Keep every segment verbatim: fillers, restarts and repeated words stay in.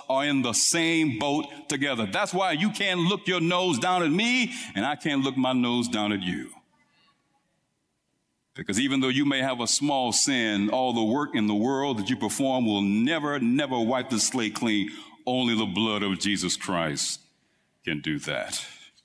are in the same boat together. That's why you can't look your nose down at me and I can't look my nose down at you. Because even though you may have a small sin, all the work in the world that you perform will never, never wipe the slate clean. Only the blood of Jesus Christ can do that.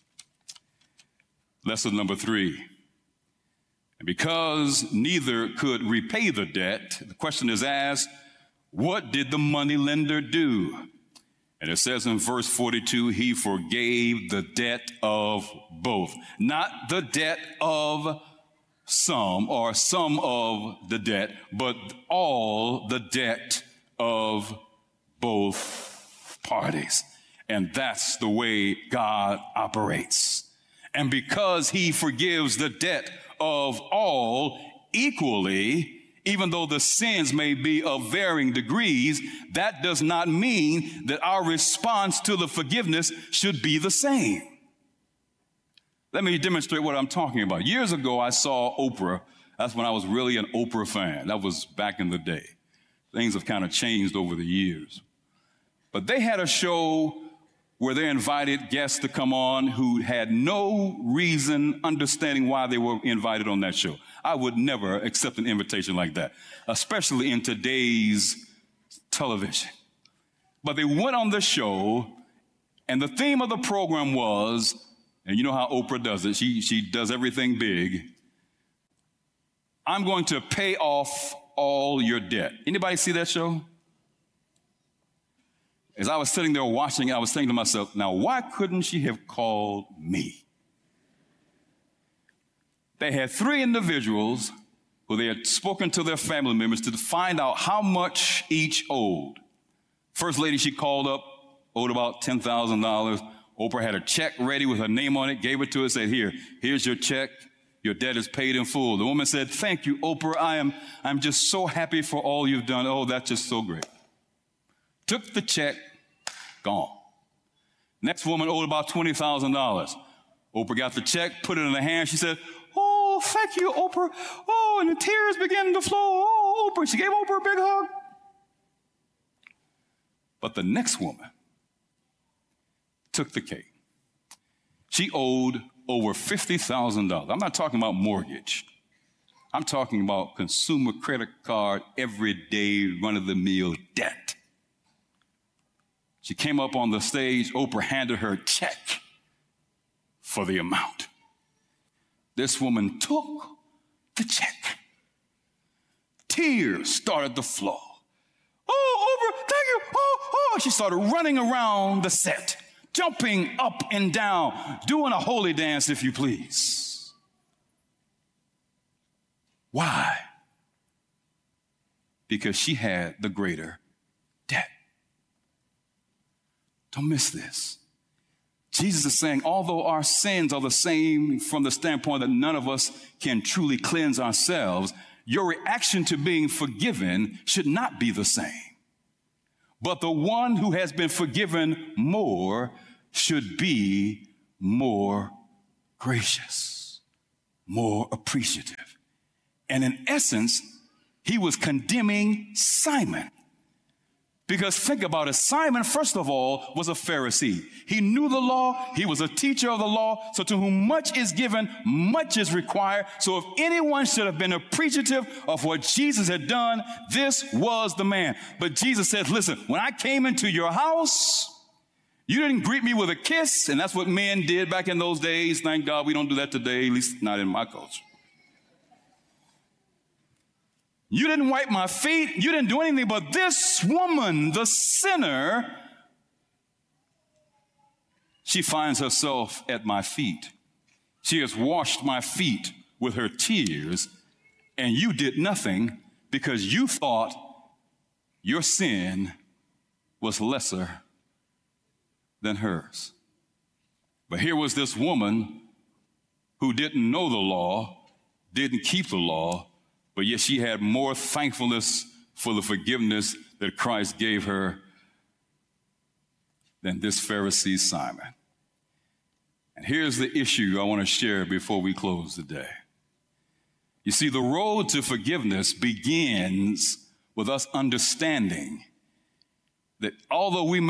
Lesson number three. And because neither could repay the debt, the question is asked, what did the moneylender do? And it says in verse forty-two, he forgave the debt of both. Not the debt of some or some of the debt, but all the debt of both parties. And that's the way God operates. And because he forgives the debt of all equally, even though the sins may be of varying degrees, that does not mean that our response to the forgiveness should be the same. Let me demonstrate what I'm talking about. Years ago, I saw Oprah. That's when I was really an Oprah fan. That was back in the day. Things have kind of changed over the years. But they had a show where they invited guests to come on who had no reason understanding why they were invited on that show. I would never accept an invitation like that, especially in today's television. But they went on the show, and the theme of the program was, and you know how Oprah does it, she, she does everything big, I'm going to pay off all your debt. Anybody see that show? As I was sitting there watching, I was thinking to myself, now why couldn't she have called me? They had three individuals who they had spoken to their family members to find out how much each owed. First lady she called up owed about ten thousand dollars. Oprah had a check ready with her name on it, gave it to her, said, here, here's your check. Your debt is paid in full. The woman said, thank you, Oprah. I am, I'm just so happy for all you've done. Oh, that's just so great. Took the check, gone. Next woman owed about twenty thousand dollars. Oprah got the check, put it in her hand. She said, oh, thank you, Oprah. Oh, and the tears began to flow. Oh, Oprah. She gave Oprah a big hug. But the next woman took the cake. She owed over fifty thousand dollars. I'm not talking about mortgage. I'm talking about consumer credit card, everyday run-of-the-mill debt. She came up on the stage. Oprah handed her a check for the amount. This woman took the check. Tears started to flow. Oh, Oprah, thank you. Oh, oh. She started running around the set, jumping up and down, doing a holy dance, if you please. Why? Because she had the greater debt. Don't miss this. Jesus is saying, although our sins are the same from the standpoint that none of us can truly cleanse ourselves, your reaction to being forgiven should not be the same. But the one who has been forgiven more should be more gracious, more appreciative. And in essence, he was condemning Simon. Because think about it, Simon, first of all, was a Pharisee. He knew the law. He was a teacher of the law. So to whom much is given, much is required. So if anyone should have been appreciative of what Jesus had done, this was the man. But Jesus said, listen, when I came into your house, you didn't greet me with a kiss. And that's what men did back in those days. Thank God we don't do that today, at least not in my culture. You didn't wipe my feet. You didn't do anything. But this woman, the sinner, she finds herself at my feet. She has washed my feet with her tears, and you did nothing because you thought your sin was lesser than hers. But here was this woman who didn't know the law, didn't keep the law, but yet she had more thankfulness for the forgiveness that Christ gave her than this Pharisee Simon. And here's the issue I want to share before we close today. You see, the road to forgiveness begins with us understanding that although we may